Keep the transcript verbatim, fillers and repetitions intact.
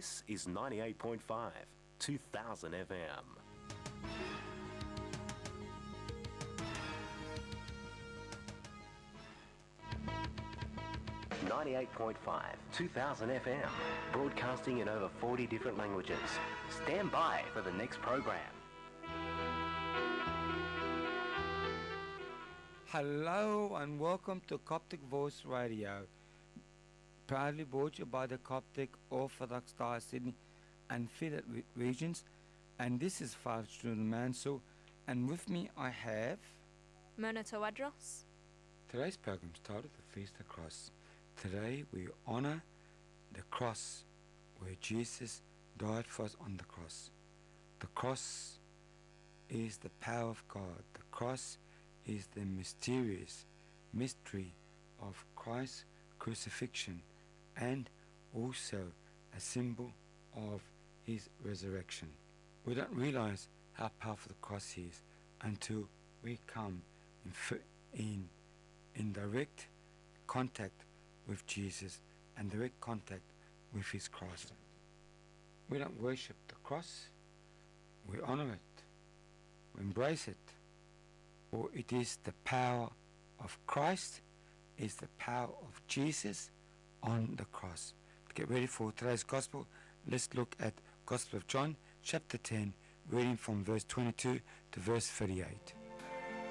This is ninety-eight point five, two thousand F M. ninety-eight point five, two thousand F M, broadcasting in over forty different languages. Stand by for the next program. Hello and welcome to Coptic Voice Radio, proudly brought to you by the Coptic Orthodox Diocese Sydney and Fidat re- regions. And this is Father Student Mansell, and with me I have Mona Tawadros. Today's program started the Feast of the Cross. Today we honor the cross where Jesus died for us on the cross. The cross is the power of God. The cross is the mysterious mystery of Christ's crucifixion and also a symbol of his resurrection. We don't realize how powerful the cross is until we come in, in, in direct contact with Jesus and direct contact with his cross. We don't worship the cross, we honor it, we embrace it. For it is the power of Christ, is the power of Jesus on the cross. To get ready for today's Gospel, let's look at Gospel of John, chapter ten, reading from verse twenty-two to verse thirty-eight.